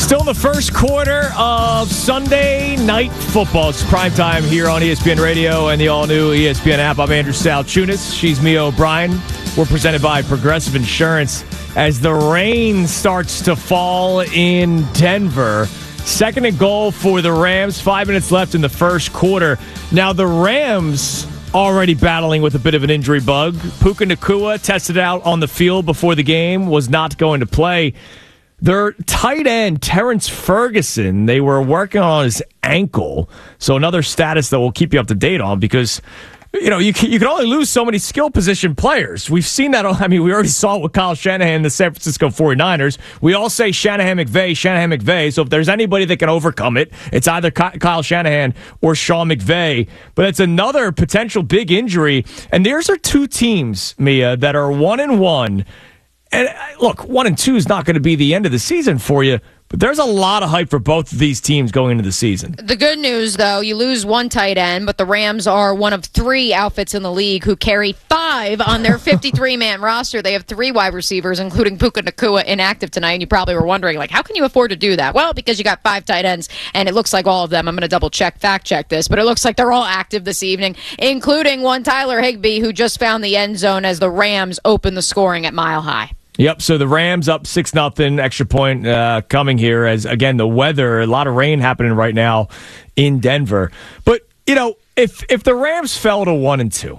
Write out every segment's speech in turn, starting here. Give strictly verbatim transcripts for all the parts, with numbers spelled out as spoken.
Still in the first quarter of Sunday Night Football. It's prime time here on E S P N Radio and the all-new E S P N app. I'm Andrew Sal-Chunas. She's Mia O'Brien. We're presented by Progressive Insurance as the rain starts to fall in Denver. Second and goal for the Rams. Five minutes left in the first quarter. Now, the Rams already battling with a bit of an injury bug. Puka Nacua tested out on the field before the game, was not going to play. Their tight end, Terrence Ferguson, they were working on his ankle. So another status that we'll keep you up to date on because, you know, you can, you can only lose so many skill position players. We've seen that. I mean, we already saw it with Kyle Shanahan and the San Francisco forty-niners. We all say Shanahan McVay, Shanahan McVay. So if there's anybody that can overcome it, it's either Kyle Shanahan or Sean McVay. But it's another potential big injury. And there's are two teams, Mia, that are one and one. And look, one and two is not going to be the end of the season for you, but there's a lot of hype for both of these teams going into the season. The good news, though, you lose one tight end, but the Rams are one of three outfits in the league who carry five on their fifty-three man roster. They have three wide receivers, including Puka Nacua, inactive tonight, and you probably were wondering, like, how can you afford to do that? Well, because you got five tight ends, and it looks like all of them, I'm going to double-check, fact-check this, but it looks like they're all active this evening, including one Tyler Higbee, who just found the end zone as the Rams open the scoring at Mile High. Yep, so the Rams up six nothing, extra point uh, coming here as, again, the weather, a lot of rain happening right now in Denver. But, you know, if if the Rams fell to one and two,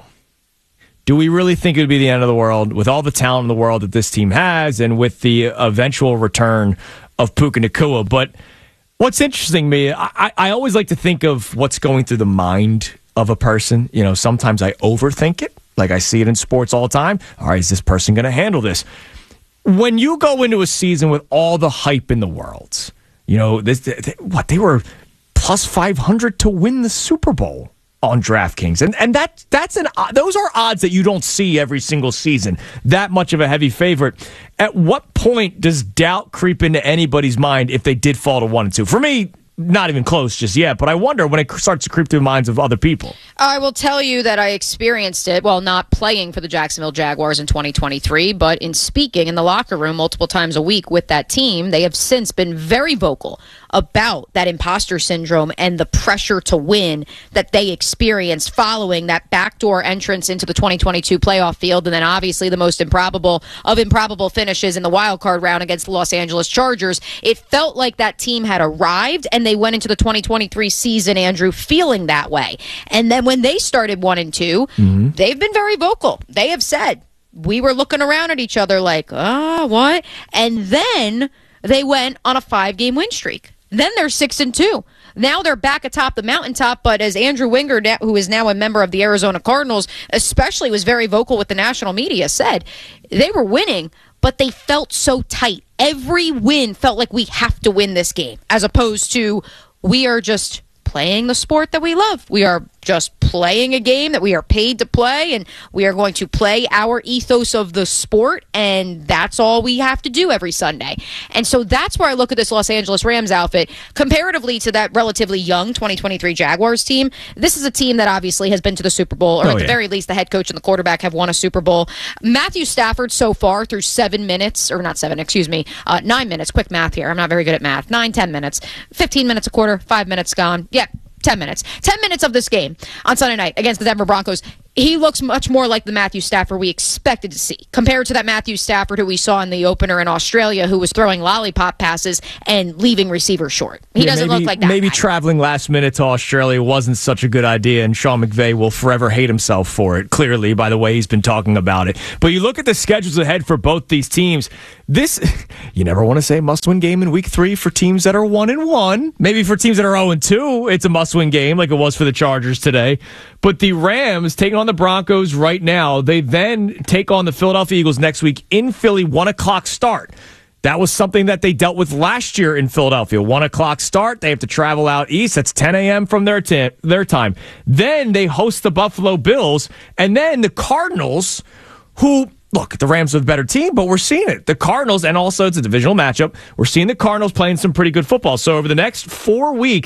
do we really think it would be the end of the world with all the talent in the world that this team has and with the eventual return of Puka Nacua? But what's interesting, me, I, I always like to think of what's going through the mind of a person. You know, sometimes I overthink it, like I see it in sports all the time. All right, is this person going to handle this? When you go into a season with all the hype in the world, you know, this, they, what, they were plus five hundred to win the Super Bowl on DraftKings. And and that that's an those are odds that you don't see every single season, that much of a heavy favorite. At what point does doubt creep into anybody's mind if they did fall to one and two? For me, not even close just yet, but I wonder when it starts to creep through the minds of other people. I will tell you that I experienced it, well, not playing for the Jacksonville Jaguars in twenty twenty-three, but in speaking in the locker room multiple times a week with that team. They have since been very vocal about that imposter syndrome and the pressure to win that they experienced following that backdoor entrance into the twenty twenty-two playoff field, and then obviously the most improbable of improbable finishes in the wild card round against the Los Angeles Chargers. It felt like that team had arrived, and they went into the twenty twenty-three season, Andrew, feeling that way. And then when they started one and two, mm-hmm. they've been very vocal. They have said, we were looking around at each other like, oh, what? And then they went on a five-game win streak. Then they're six and two. Now they're back atop the mountaintop, but as Andrew Winger, who is now a member of the Arizona Cardinals, especially was very vocal with the national media, said they were winning, but they felt so tight. Every win felt like we have to win this game, as opposed to we are just playing the sport that we love. We are just playing a game that we are paid to play, and we are going to play our ethos of the sport, and that's all we have to do every Sunday. And so that's where I look at this Los Angeles Rams outfit comparatively to that relatively young twenty twenty-three Jaguars team. This is a team that obviously has been to the Super Bowl, or oh, at the yeah. very least the head coach and the quarterback have won a Super Bowl. Matthew Stafford so far through seven minutes, or not seven, excuse me, uh, nine minutes, quick math here. I'm not very good at math. Nine, ten minutes, fifteen minutes a quarter, five minutes gone. Yep. ten minutes. ten minutes of this game on Sunday night against the Denver Broncos. He looks much more like the Matthew Stafford we expected to see, compared to that Matthew Stafford who we saw in the opener in Australia, who was throwing lollipop passes and leaving receivers short. He yeah, doesn't maybe, look like that Maybe guy. Traveling last minute to Australia wasn't such a good idea, and Sean McVay will forever hate himself for it, clearly, by the way he's been talking about it. But you look at the schedules ahead for both these teams. This, you never want to say must-win game in week three for teams that are one and one. Maybe for teams that are oh and two, it's a must-win game like it was for the Chargers today. But the Rams taking on the Broncos right now. They then take on the Philadelphia Eagles next week in Philly, one o'clock start. That was something that they dealt with last year in Philadelphia. One o'clock start. They have to travel out east. That's ten a.m. from their, t- their time. Then they host the Buffalo Bills. And then the Cardinals, who... Look, the Rams are the better team, but we're seeing it. The Cardinals, and also it's a divisional matchup, we're seeing the Cardinals playing some pretty good football. So over the next four weeks,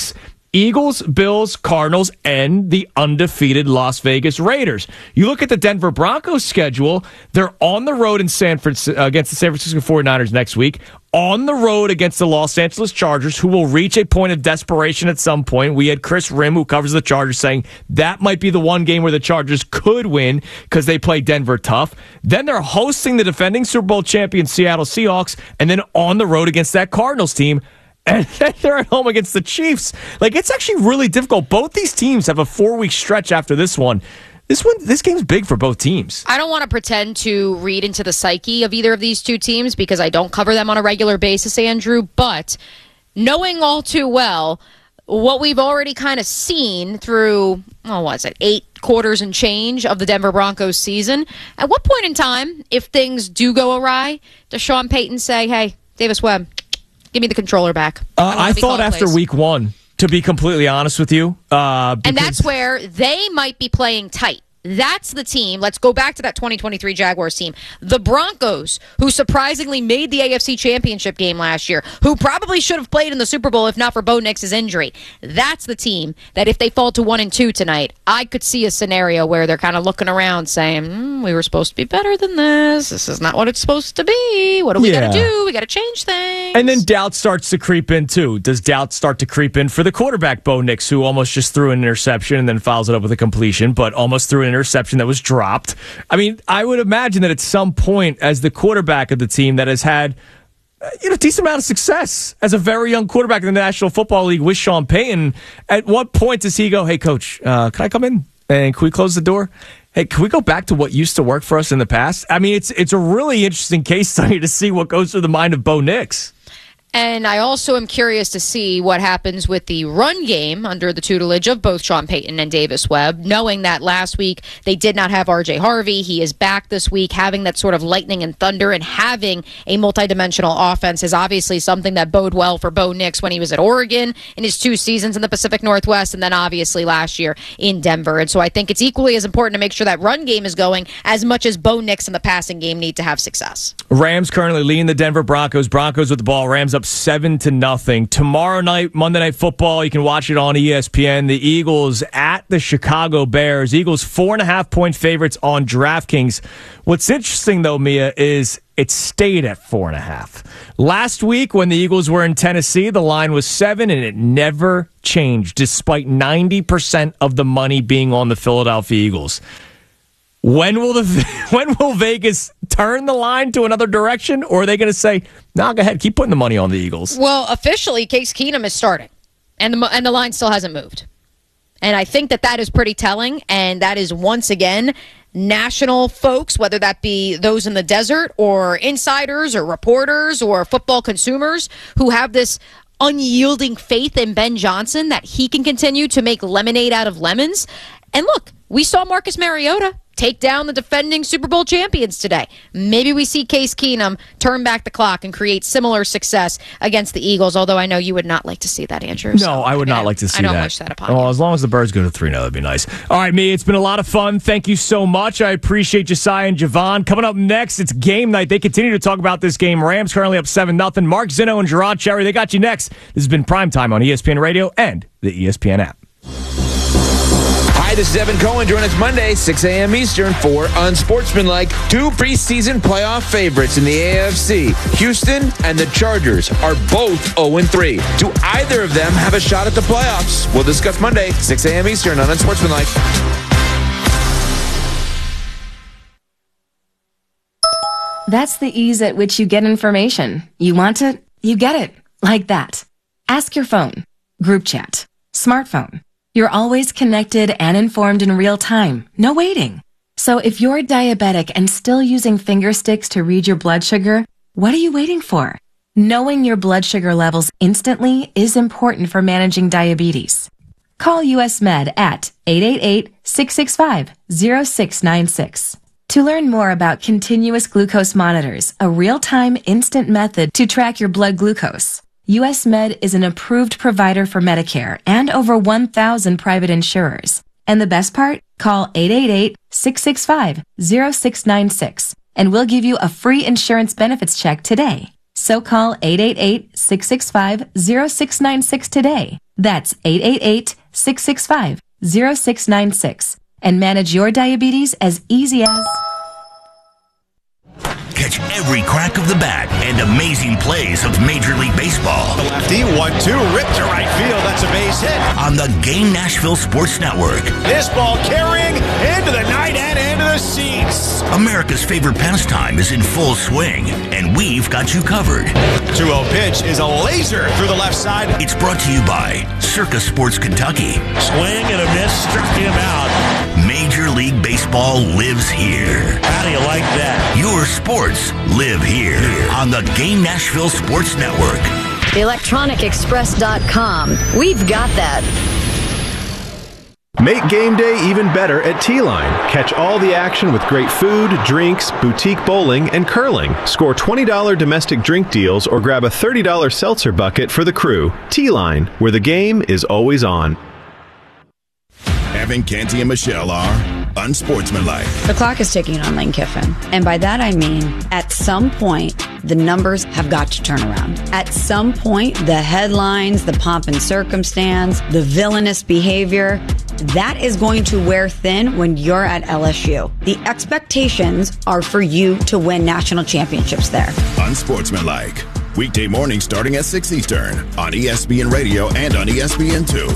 Eagles, Bills, Cardinals, and the undefeated Las Vegas Raiders. You look at the Denver Broncos schedule, they're on the road in San Francisco, against the San Francisco forty-niners next week, on the road against the Los Angeles Chargers, who will reach a point of desperation at some point. We had Chris Rim, who covers the Chargers, saying that might be the one game where the Chargers could win because they play Denver tough. Then they're hosting the defending Super Bowl champion Seattle Seahawks, and then on the road against that Cardinals team. And then they're at home against the Chiefs. Like, it's actually really difficult. Both these teams have a four-week stretch after this one. This one, this game's big for both teams. I don't want to pretend to read into the psyche of either of these two teams because I don't cover them on a regular basis, Andrew. But knowing all too well what we've already kind of seen through, oh, what's it, eight quarters and change of the Denver Broncos season, at what point in time, if things do go awry, does Sean Payton say, hey, Davis Webb, give me the controller back? Uh, I thought after plays. week one, to be completely honest with you. Uh, and that's where they might be playing tight. That's the team. Let's go back to that twenty twenty-three Jaguars team. The Broncos, who surprisingly made the A F C Championship game last year, who probably should have played in the Super Bowl if not for Bo Nix's injury. That's the team that if they fall to one and two tonight, I could see a scenario where they're kind of looking around saying, mm, we were supposed to be better than this. This is not what it's supposed to be. What do we yeah. got to do? We got to change things. And then doubt starts to creep in, too. Does doubt start to creep in for the quarterback, Bo Nix, who almost just threw an interception and then follows it up with a completion, but almost threw an interception that was dropped. I mean, I would imagine that at some point, as the quarterback of the team that has had you know, decent amount of success as a very young quarterback in the National Football League with Sean Payton, at what point does he go, hey, coach, uh, can I come in? And can we close the door? Hey, can we go back to what used to work for us in the past? I mean, it's it's a really interesting case study to see what goes through the mind of Bo Nix. And I also am curious to see what happens with the run game under the tutelage of both Sean Payton and Davis Webb, knowing that last week they did not have R J Harvey. He is back this week. Having that sort of lightning and thunder and having a multidimensional offense is obviously something that bode well for Bo Nix when he was at Oregon in his two seasons in the Pacific Northwest, and then obviously last year in Denver. And so I think it's equally as important to make sure that run game is going as much as Bo Nix and the passing game need to have success. Rams currently leading the Denver Broncos. Broncos with the ball. Rams up seven to nothing. Tomorrow night, Monday Night Football, you can watch it on E S P N. The Eagles at the Chicago Bears. Eagles four and a half point favorites on DraftKings. What's interesting though, Mia, is it stayed at four and a half. Last week when the Eagles were in Tennessee, the line was seven and it never changed despite ninety percent of the money being on the Philadelphia Eagles. When will the when will Vegas turn the line to another direction, or are they going to say, "No, go ahead, keep putting the money on the Eagles"? Well, officially, Case Keenum is starting, and the and the line still hasn't moved, and I think that that is pretty telling, and that is once again national folks, whether that be those in the desert or insiders or reporters or football consumers who have this unyielding faith in Ben Johnson that he can continue to make lemonade out of lemons. And look, we saw Marcus Mariota take down the defending Super Bowl champions today. Maybe we see Case Keenum turn back the clock and create similar success against the Eagles, although I know you would not like to see that, Andrew. No, so I would not I, like to see that. I don't that. wish that upon well, you. As long as the Birds go to three, no, that'd be nice. All right, me, it's been a lot of fun. Thank you so much. I appreciate Josiah and Javon. Coming up next, it's game night. They continue to talk about this game. Rams currently up seven nothing. Mark Zinno and Gerard Cherry, they got you next. This has been Primetime on E S P N Radio and the E S P N app. Hi, this is Evan Cohen. Join us Monday, six a.m. Eastern for Unsportsmanlike. Two preseason playoff favorites in the A F C. Houston and the Chargers are both oh and three. Do either of them have a shot at the playoffs? We'll discuss Monday, six a.m. Eastern on Unsportsmanlike. That's the ease at which you get information. You want it, you get it. Like that. Ask your phone. Group chat. Smartphone. You're always connected and informed in real time. No waiting. So if you're diabetic and still using finger sticks to read your blood sugar, what are you waiting for? Knowing your blood sugar levels instantly is important for managing diabetes. Call U S Med at eight eight eight, six six five, zero six nine six. To learn more about continuous glucose monitors, a real-time instant method to track your blood glucose, U S Med is an approved provider for Medicare and over one thousand private insurers. And the best part? Call eight eight eight, six six five, zero six nine six and we'll give you a free insurance benefits check today. So call eight eight eight, six six five, zero six nine six today. That's eight eight eight, six six five, zero six nine six. And manage your diabetes as easy as... Catch every crack of the bat and amazing plays of Major League Baseball. The lefty, one two, ripped to right field. That's a base hit. On the Game Nashville Sports Network. This ball carrying into the night and into the seats. America's favorite pastime is in full swing, and we've got you covered. two oh pitch is a laser through the left side. It's brought to you by Circus Sports Kentucky. Swing and a miss, struck him out. Major League Baseball lives here. How do you like that? Your sports live here on the Game Nashville Sports Network. electronic express dot com. We've got that. Make game day even better at T-Line. Catch all the action with great food, drinks, boutique bowling, and curling. Score twenty dollars domestic drink deals or grab a thirty dollars seltzer bucket for the crew. T-Line, where the game is always on. Evan, Canty, and Michelle are unsportsmanlike. The clock is ticking on Lane Kiffin. And by that I mean, at some point, the numbers have got to turn around. At some point, the headlines, the pomp and circumstance, the villainous behavior, that is going to wear thin when you're at L S U. The expectations are for you to win national championships there. Unsportsmanlike. Weekday morning starting at six Eastern on E S P N Radio and on E S P N two.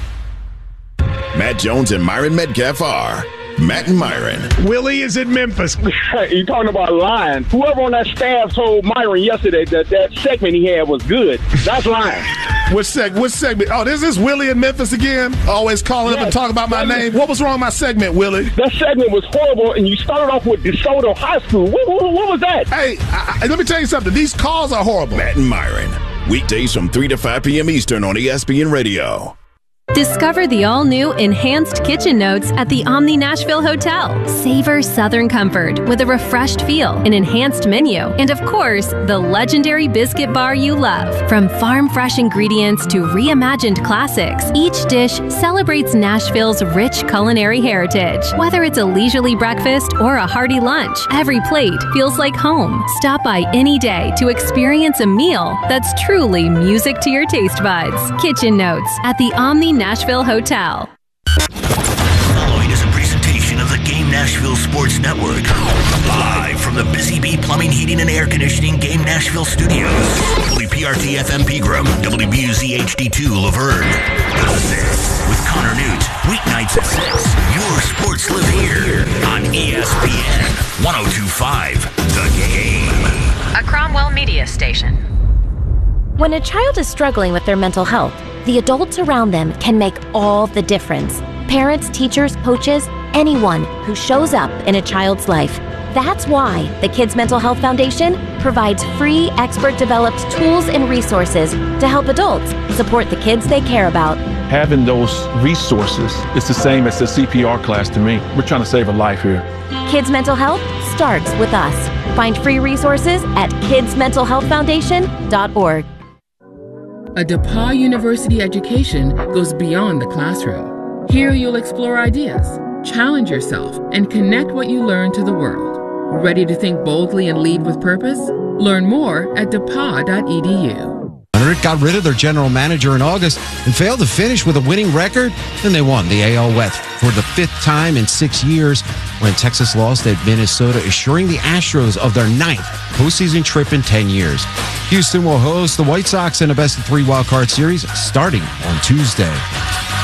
Matt Jones and Myron Metcalf are Matt and Myron. Willie is in Memphis. You talking about lying. Whoever on that staff told Myron yesterday that that segment he had was good. That's lying. What seg? What segment? Oh, this is Willie in Memphis again? Always calling yes, up and talking about my name. What was wrong with my segment, Willie? That segment was horrible, and you started off with DeSoto High School. What, what, what was that? Hey, I, I, let me tell you something. These calls are horrible. Matt and Myron. Weekdays from three to five p.m. Eastern on E S P N Radio. Discover the all-new Enhanced Kitchen Notes at the Omni Nashville Hotel. Savor Southern comfort with a refreshed feel, an enhanced menu, and of course, the legendary biscuit bar you love. From farm-fresh ingredients to reimagined classics, each dish celebrates Nashville's rich culinary heritage. Whether it's a leisurely breakfast or a hearty lunch, every plate feels like home. Stop by any day to experience a meal that's truly music to your taste buds. Kitchen Notes at the Omni Nashville Hotel. Following is a presentation of the Game Nashville Sports Network. Live from the Busy Bee Plumbing, Heating, and Air Conditioning Game Nashville Studios. W P R T F M Pegram, W B U Z H D two Laverne. This with Connor Newt. Weeknights at six. Your sports live here on E S P N one oh two point five. The Game. A Cromwell Media Station. When a child is struggling with their mental health, the adults around them can make all the difference. Parents, teachers, coaches, anyone who shows up in a child's life. That's why the Kids Mental Health Foundation provides free, expert-developed tools and resources to help adults support the kids they care about. Having those resources is the same as the C P R class to me. We're trying to save a life here. Kids Mental Health starts with us. Find free resources at kids mental health foundation dot org. A DePauw University education goes beyond the classroom. Here you'll explore ideas, challenge yourself, and connect what you learn to the world. Ready to think boldly and lead with purpose? Learn more at D E P A W dot E D U. It got rid of their general manager in August and failed to finish with a winning record. Then they won the A L West for the fifth time in six years when Texas lost at Minnesota, assuring the Astros of their ninth postseason trip in ten years. Houston will host the White Sox in a best of three wild card series starting on Tuesday.